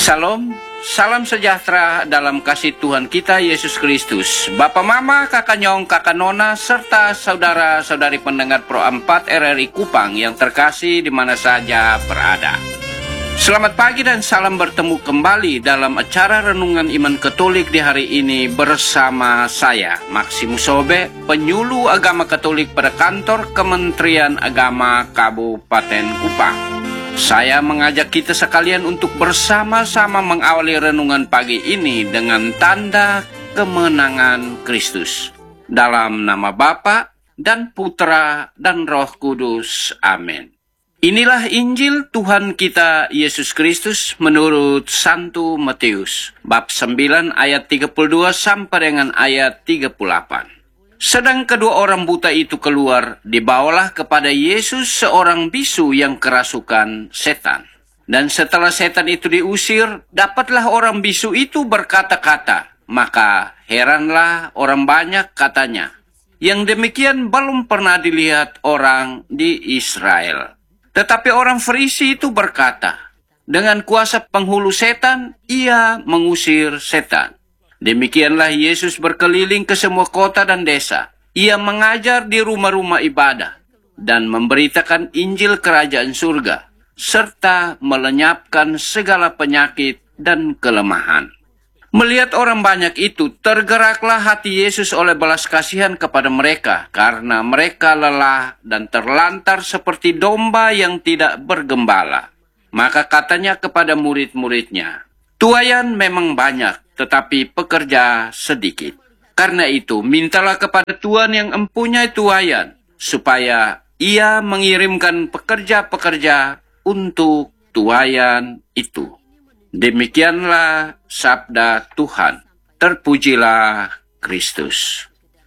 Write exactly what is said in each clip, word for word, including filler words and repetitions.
Salam, salam sejahtera dalam kasih Tuhan kita Yesus Kristus. Bapak Mama, Kakak Nyong, Kakak Nona, serta saudara-saudari pendengar Pro empat R R I Kupang yang terkasih di mana saja berada. Selamat pagi dan salam bertemu kembali dalam acara Renungan Iman Katolik di hari ini bersama saya, Maximus Sobe, penyuluh agama Katolik pada kantor Kementerian Agama Kabupaten Kupang. Saya mengajak kita sekalian untuk bersama-sama mengawali renungan pagi ini dengan tanda kemenangan Kristus. Dalam nama Bapa dan Putra dan Roh Kudus. Amin. Inilah Injil Tuhan kita Yesus Kristus menurut Santo Matius, bab sembilan ayat tiga puluh dua sampai dengan ayat tiga puluh delapan. Sedang kedua orang buta itu keluar, dibawalah kepada Yesus seorang bisu yang kerasukan setan. Dan setelah setan itu diusir, dapatlah orang bisu itu berkata-kata. Maka heranlah orang banyak katanya. Yang demikian belum pernah dilihat orang di Israel. Tetapi orang Farisi itu berkata, dengan kuasa penghulu setan, ia mengusir setan. Demikianlah Yesus berkeliling ke semua kota dan desa. Ia mengajar di rumah-rumah ibadah dan memberitakan Injil Kerajaan Surga, serta melenyapkan segala penyakit dan kelemahan. Melihat orang banyak itu, tergeraklah hati Yesus oleh belas kasihan kepada mereka, karena mereka lelah dan terlantar seperti domba yang tidak bergembala. Maka katanya kepada murid-muridnya, "Tuaian memang banyak, tetapi pekerja sedikit. Karena itu, mintalah kepada Tuhan yang empunyai tuaian, supaya ia mengirimkan pekerja-pekerja untuk tuaian itu." Demikianlah sabda Tuhan. Terpujilah Kristus.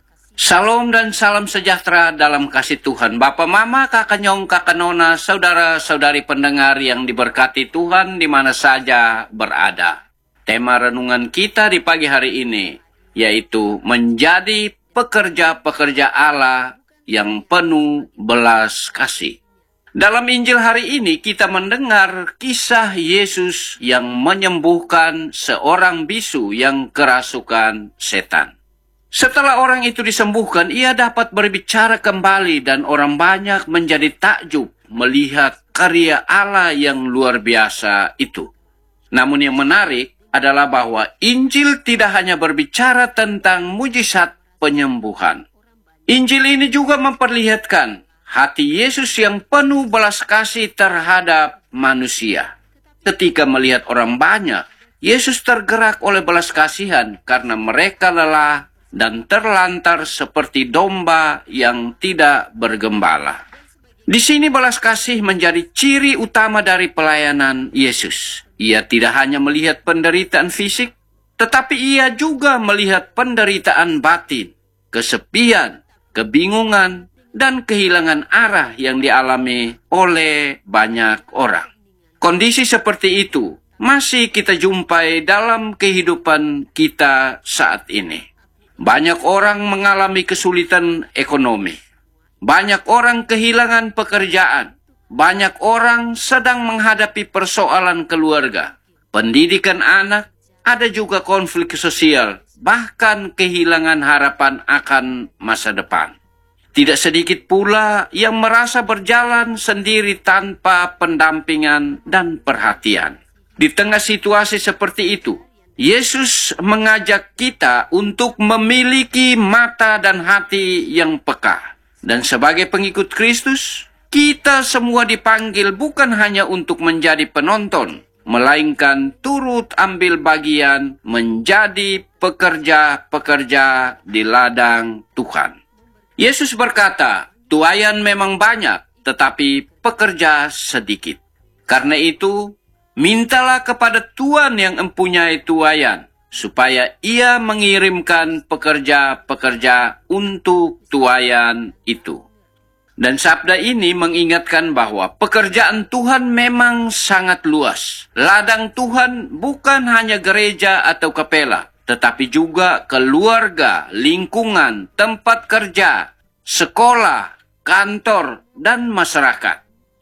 Salam dan salam sejahtera dalam kasih Tuhan. Bapak, Mama, Kakak Nyong, Kakak Nona, saudara-saudari pendengar yang diberkati Tuhan di mana saja berada. Tema renungan kita di pagi hari ini yaitu menjadi pekerja-pekerja Allah yang penuh belas kasih. Dalam Injil hari ini kita mendengar kisah Yesus yang menyembuhkan seorang bisu yang kerasukan setan. Setelah orang itu disembuhkan, ia dapat berbicara kembali dan orang banyak menjadi takjub melihat karya Allah yang luar biasa itu. Namun yang menarik adalah bahwa Injil tidak hanya berbicara tentang mujizat penyembuhan. Injil ini juga memperlihatkan hati Yesus yang penuh belas kasih terhadap manusia. Ketika melihat orang banyak, Yesus tergerak oleh belas kasihan karena mereka lelah dan terlantar seperti domba yang tidak bergembala. Di sini belas kasih menjadi ciri utama dari pelayanan Yesus. Ia tidak hanya melihat penderitaan fisik, tetapi ia juga melihat penderitaan batin, kesepian, kebingungan, dan kehilangan arah yang dialami oleh banyak orang. Kondisi seperti itu masih kita jumpai dalam kehidupan kita saat ini. Banyak orang mengalami kesulitan ekonomi. Banyak orang kehilangan pekerjaan. Banyak orang sedang menghadapi persoalan keluarga, pendidikan anak, ada juga konflik sosial, bahkan kehilangan harapan akan masa depan. Tidak sedikit pula yang merasa berjalan sendiri tanpa pendampingan dan perhatian. Di tengah situasi seperti itu, Yesus mengajak kita untuk memiliki mata dan hati yang peka. Dan sebagai pengikut Kristus, kita semua dipanggil bukan hanya untuk menjadi penonton, melainkan turut ambil bagian menjadi pekerja-pekerja di ladang Tuhan. Yesus berkata, "Tuaian memang banyak, tetapi pekerja sedikit. Karena itu, mintalah kepada Tuhan yang empunyai tuaian, supaya ia mengirimkan pekerja-pekerja untuk tuaian itu." Dan sabda ini mengingatkan bahwa pekerjaan Tuhan memang sangat luas. Ladang Tuhan bukan hanya gereja atau kapela, tetapi juga keluarga, lingkungan, tempat kerja, sekolah, kantor, dan masyarakat.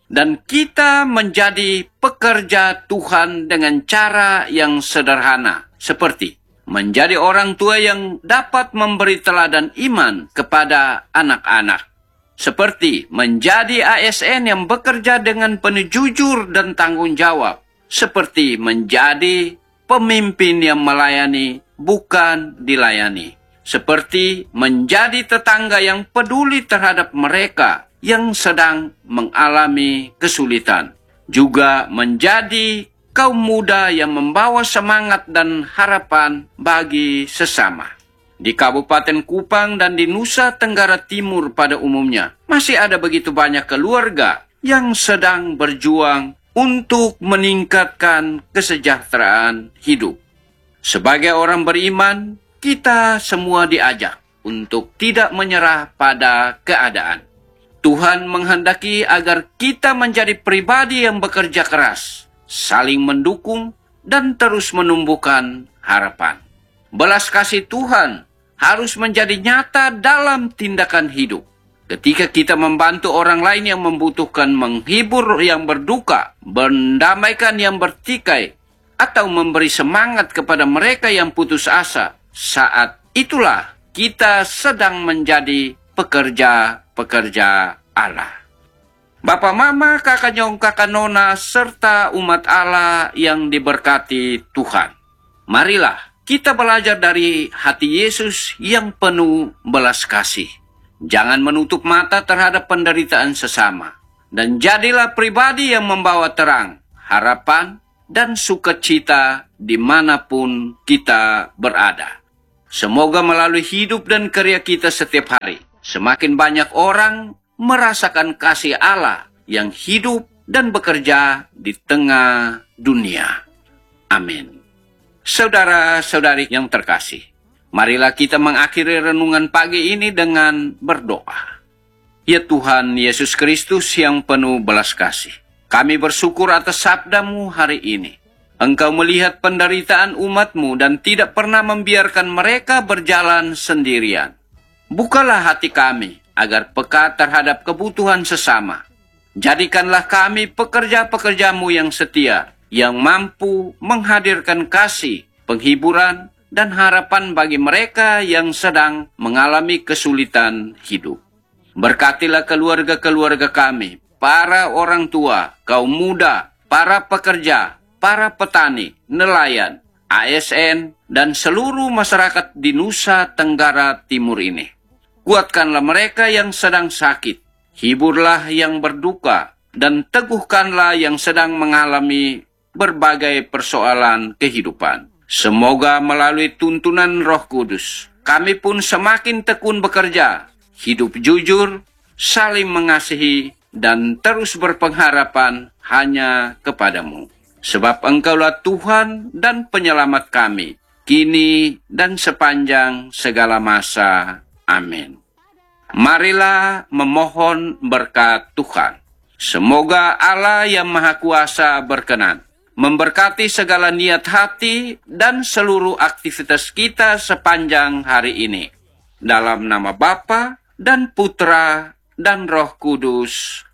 Dan kita menjadi pekerja Tuhan dengan cara yang sederhana, seperti menjadi orang tua yang dapat memberi teladan iman kepada anak-anak, seperti menjadi A S N yang bekerja dengan penuh jujur dan tanggung jawab, seperti menjadi pemimpin yang melayani, bukan dilayani, seperti menjadi tetangga yang peduli terhadap mereka yang sedang mengalami kesulitan, juga menjadi kaum muda yang membawa semangat dan harapan bagi sesama. Di Kabupaten Kupang dan di Nusa Tenggara Timur pada umumnya, masih ada begitu banyak keluarga yang sedang berjuang untuk meningkatkan kesejahteraan hidup. Sebagai orang beriman, kita semua diajak untuk tidak menyerah pada keadaan. Tuhan menghendaki agar kita menjadi pribadi yang bekerja keras, saling mendukung, dan terus menumbuhkan harapan. Belas kasih Tuhan harus menjadi nyata dalam tindakan hidup. Ketika kita membantu orang lain yang membutuhkan, menghibur yang berduka, mendamaikan yang bertikai, atau memberi semangat kepada mereka yang putus asa, saat itulah kita sedang menjadi pekerja-pekerja Allah. Bapak, Mama, Kakak Nyong, Kakak Nona, serta umat Allah yang diberkati Tuhan. Marilah kita belajar dari hati Yesus yang penuh belas kasih. Jangan menutup mata terhadap penderitaan sesama. Dan jadilah pribadi yang membawa terang, harapan, dan sukacita dimanapun kita berada. Semoga melalui hidup dan karya kita setiap hari, semakin banyak orang merasakan kasih Allah yang hidup dan bekerja di tengah dunia. Amin. Saudara-saudari yang terkasih, marilah kita mengakhiri renungan pagi ini dengan berdoa. Ya Tuhan Yesus Kristus yang penuh belas kasih, kami bersyukur atas sabda-Mu hari ini. Engkau melihat penderitaan umat-Mu dan tidak pernah membiarkan mereka berjalan sendirian. Bukalah hati kami agar peka terhadap kebutuhan sesama. Jadikanlah kami pekerja-pekerja-Mu yang setia, yang mampu menghadirkan kasih, penghiburan, dan harapan bagi mereka yang sedang mengalami kesulitan hidup. Berkatilah keluarga-keluarga kami, para orang tua, kaum muda, para pekerja, para petani, nelayan, A S N, dan seluruh masyarakat di Nusa Tenggara Timur ini. Kuatkanlah mereka yang sedang sakit, hiburlah yang berduka, dan teguhkanlah yang sedang mengalami berbagai persoalan kehidupan. Semoga melalui tuntunan Roh Kudus, kami pun semakin tekun bekerja, hidup jujur, saling mengasihi, dan terus berpengharapan hanya kepadamu. Sebab Engkaulah Tuhan dan Penyelamat kami, kini dan sepanjang segala masa. Amin. Marilah memohon berkat Tuhan. Semoga Allah yang Maha Kuasa berkenan memberkati segala niat hati dan seluruh aktivitas kita sepanjang hari ini. Dalam nama Bapa dan Putra dan Roh Kudus.